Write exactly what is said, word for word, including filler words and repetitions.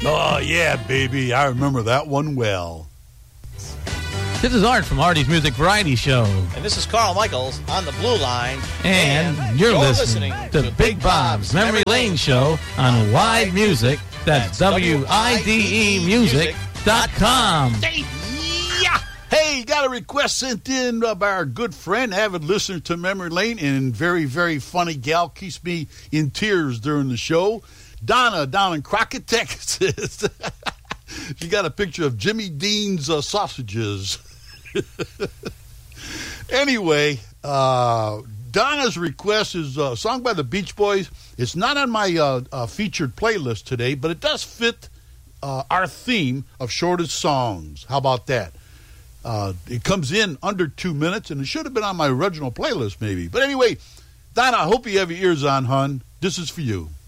Oh, yeah, baby. I remember that one well. This is Art from Artie's Music Variety Show. And this is Carl Michaels on the Blue Line. And, and you're, you're listening, listening to, to Big Bob's Memory Lane Show on Wide Music. That's W I D E music dot com. Yeah. Hey, got a request sent in by our good friend, avid listener to Memory Lane, and very, very funny gal, keeps me in tears during the show. Donna down in Crockett, Texas. She got a picture of Jimmy Dean's uh, sausages. Anyway, uh, Donna's request is a song by the Beach Boys. It's not on my uh, uh, featured playlist today, but it does fit uh, our theme of shortest songs. How about that? Uh, it comes in under two minutes, and it should have been on my original playlist maybe. But anyway, Donna, I hope you have your ears on, hon. This is for you.